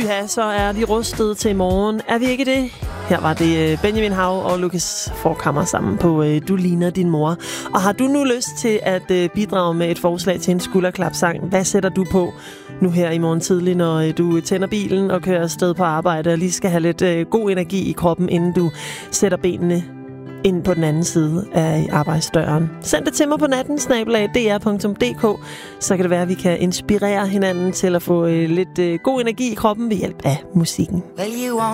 Pyha, så er vi rustet til i morgen. Er vi ikke det? Her var det Benjamin Hav og Lucas Forkammer sammen på Du ligner din mor. Og har du nu lyst til at bidrage med et forslag til en skulderklapsang? Hvad sætter du på nu her i morgen tidlig, når du tænder bilen og kører afsted på arbejde og lige skal have lidt god energi i kroppen, inden du sætter benene ind på den anden side af arbejdsdøren? Send det til mig på natten@dr.dk, så kan det være, at vi kan inspirere hinanden til at få lidt god energi i kroppen ved hjælp af musikken. Well, you